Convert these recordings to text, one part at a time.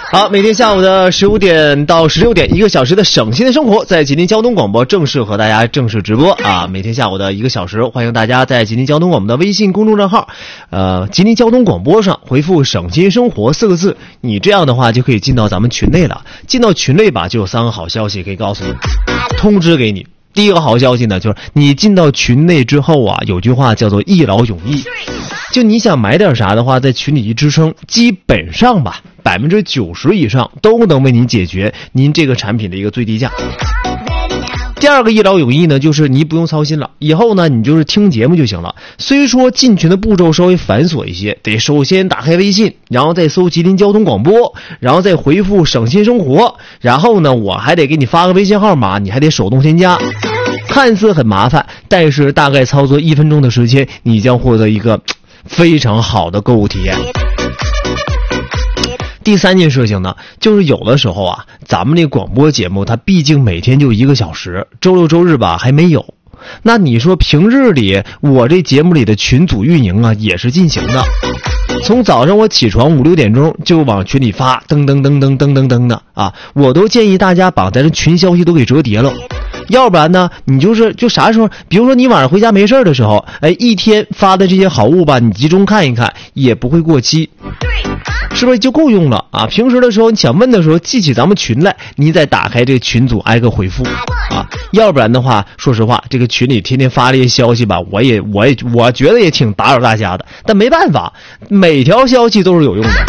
好，每天下午的15点到16点，1个小时的省心的生活，在吉林交通广播正式和大家正式直播啊！每天下午的1个小时，欢迎大家在吉林交通广播的微信公众账号，吉林交通广播上回复"省心生活"4个字，你这样的话就可以进到咱们群内了。进到群内吧，就有3个好消息可以告诉你，通知给你。第一个好消息呢，就是你进到群内之后啊，有句话叫做一劳永逸。就你想买点啥的话，在群里一支撑，基本上吧，90%以上都能为您解决您这个产品的一个最低价。第二个一劳永逸呢，就是你不用操心了，以后呢你就是听节目就行了。虽说进群的步骤稍微繁琐一些，得首先打开微信，然后再搜吉林交通广播，然后再回复"省心生活"，然后呢我还得给你发个微信号码，你还得手动添加。看似很麻烦，但是大概操作1分钟的时间，你将获得一个非常好的购物体验。第三件事情呢，就是有的时候啊，咱们这广播节目它毕竟每天就1个小时，周六周日吧还没有。那你说平日里我这节目里的群组运营啊也是进行的，从早上我起床5、6点钟就往群里发噔噔噔噔噔噔噔的啊，我都建议大家把咱这群消息都给折叠了。要不然呢，你就啥时候，比如说你晚上回家没事的时候，一天发的这些好物吧，你集中看一看，也不会过期，是不是就够用了啊？平时的时候你想问的时候，记起咱们群来，你再打开这个群组挨个回复啊。要不然的话，说实话，这个群里天天发这些消息吧，我觉得也挺打扰大家的，但没办法，每条消息都是有用的。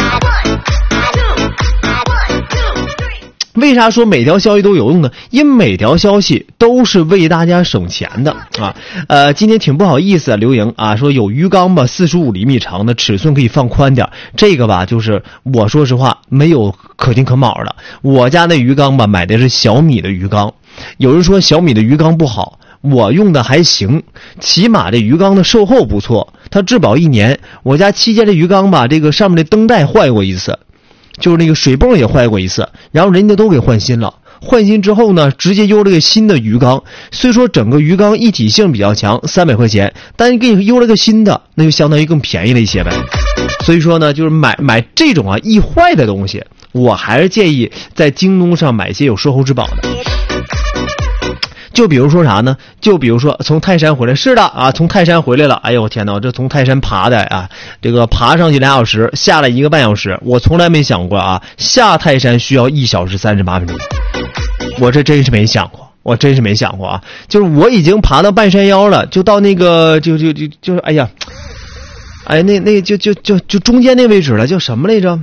为啥说每条消息都有用呢？因为每条消息都是为大家省钱的啊。今天挺不好意思啊，刘莹啊说有鱼缸吧，45厘米长的，尺寸可以放宽点。这个吧，就是我说实话没有可丁可卯的。我家那鱼缸吧，买的是小米的鱼缸。有人说小米的鱼缸不好，我用的还行，起码这鱼缸的售后不错，它质保1年。我家7件的鱼缸吧，这个上面的灯带坏过一次。就是那个水泵也坏过一次，然后人家都给换新了。换新之后呢，直接邮了个新的鱼缸。虽说整个鱼缸一体性比较强，300块钱，但给你邮了个新的，那就相当于更便宜了一些呗。所以说呢，就是买这种啊易坏的东西，我还是建议在京东上买一些有售后质保的。就比如说啥呢？就比如说从泰山回来，是的啊，从泰山回来了。哎呦我天哪，这从泰山爬的啊，这个爬上去2小时，下来1个半小时。我从来没想过啊，下泰山需要1小时38分钟。我这真是没想过，啊！就是我已经爬到半山腰了，就到那个就是哎呀，那就中间那位置了，叫什么来着？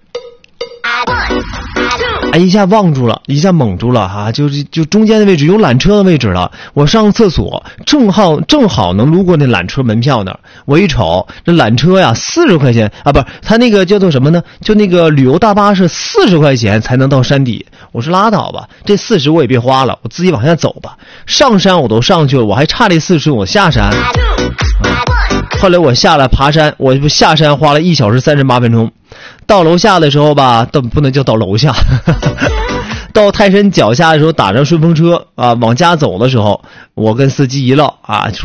一下忘住了，一下懵住了哈，就中间的位置有缆车的位置了。我上厕所正好能路过那缆车门票那儿，我一瞅这缆车呀40块钱啊，不是他那个叫做什么呢？就那个旅游大巴是40块钱才能到山底。我说拉倒吧，这40我也别花了，我自己往下走吧。上山我都上去了，我还差这40我下山。后来我下来爬山，我下山花了1小时38分钟。到楼下的时候吧，不能叫到楼下到泰山脚下的时候打上顺风车啊，往家走的时候，我跟司机一唠啊，